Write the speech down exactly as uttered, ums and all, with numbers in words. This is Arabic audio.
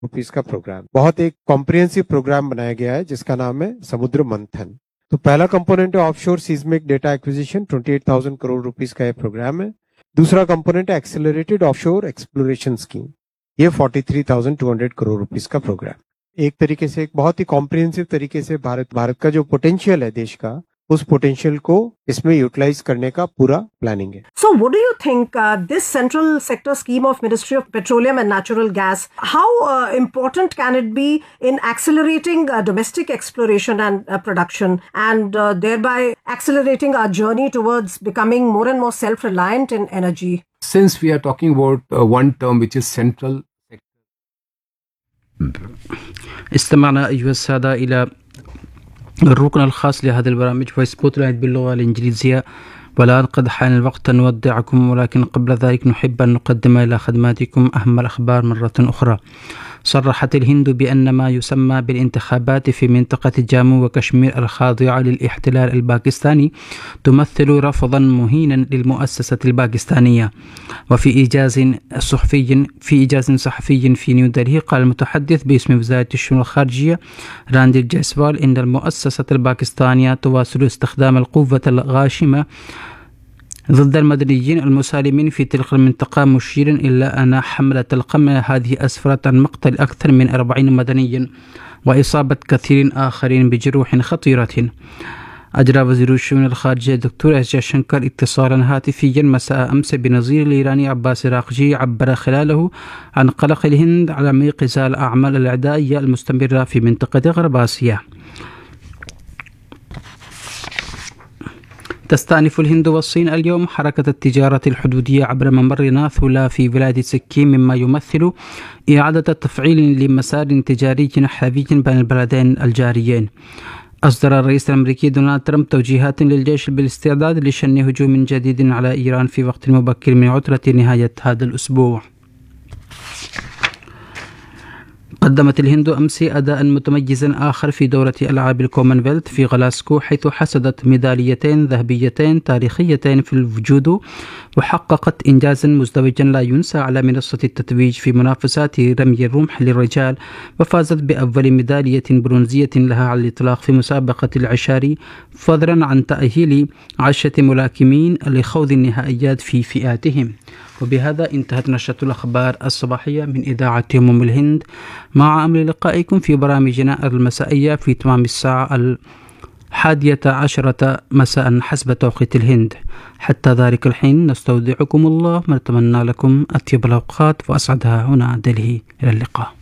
रुपीस का प्रोग्राम, बहुत एक कॉम्प्रिहेंसिव प्रोग्राम बनाया गया है जिसका नाम है समुद्र मंथन। तो पहला कंपोनेंट है ऑफशोर सीस्मिक डेटा एक्विजिशन, अट्ठाईस हज़ार करोड़ रुपीस का ये प्रोग्राम है। दूसरा कंपोनेंट है एक्सेलरेटेड ऑफशोर एक्सप्लोरेशन स्कीम, ये तैंतालीस हज़ार दो सौ करोड़ रुपीस का प्रोग्राम। एक तरीके से एक बहुत ही कॉम्प्रिहेंसिव तरीके से भारत भारत का जो पोटेंशियल है देश का, उस पोटेंशियल को इसमें यूटिलाइज करने का पूरा प्लानिंग है। So what do you think uh, this central sector scheme of Ministry of Petroleum and Natural Gas, how uh, important can it be in accelerating uh, domestic exploration and uh, production, and uh, thereby accelerating our journey towards becoming more and more self-reliant in energy? Since we are talking about uh, one term which is central استمعنا أيها السادة إلى الركن الخاص لهذا البرامج وسبوت لايت باللغة الإنجليزية، والآن قد حان الوقت أن نودعكم، ولكن قبل ذلك نحب أن نقدم إلى خدماتكم أهم الأخبار مرة أخرى. صرحت الهند بأن ما يسمى بالانتخابات في منطقة جامو وكشمير الخاضعة للاحتلال الباكستاني تمثل رفضا مهينا للمؤسسة الباكستانية. وفي إيجاز صحفي في إيجاز صحفي في نيودلهي، قال المتحدث باسم وزارة الشؤون الخارجية رانديل جيسوال إن المؤسسة الباكستانية تواصل استخدام القوة الغاشمة ضد المدنيين المسالمين في تلك المنطقة، مشيرا إلى أن حملة القمع هذه أسفرت عن مقتل أكثر من أربعين مدنيا وإصابة كثير آخرين بجروح خطيرة. أجرى وزير الشؤون الخارجية الدكتور إس جيشنكر اتصالا هاتفيا مساء أمس بنظير الإيراني عباس راقجي، عبر خلاله عن قلق الهند على عميق إزاء الأعمال الإعدائية المستمرة في منطقة غرب آسيا. تستأنف الهند والصين اليوم حركة التجارة الحدودية عبر ممر ناثولا في ولاية سكيم، مما يمثل إعادة تفعيل لمسار تجاري نحوي بين البلدين الجاريين. أصدر الرئيس الأمريكي دونالد ترامب توجيهات للجيش بالاستعداد لشن هجوم جديد على إيران في وقت مبكر من عطلة نهاية هذا الأسبوع. قدمت الهند أمس أداء متميزا آخر في دورة ألعاب الكومنولث في غلاسكو، حيث حصدت ميداليتين ذهبيتين تاريخيتين في الجودو، وحققت إنجازا مزدوجا لا ينسى على منصة التتويج في منافسات رمي الرمح للرجال، وفازت بأول ميدالية برونزية لها على الإطلاق في مسابقة العشاري، فضلا عن تأهيل عشرة ملاكمين لخوض النهائيات في فئاتهم. وبهذا انتهت نشرة الأخبار الصباحية من إذاعة أم الهند، مع أمل لقائكم في برامجنا المسائية في تمام الساعة الحادية عشرة مساء حسب توقيت الهند. حتى ذلك الحين نستودعكم الله، ونتمنى لكم أطيب الأوقات وأسعدها. هنا دلهي، إلى اللقاء.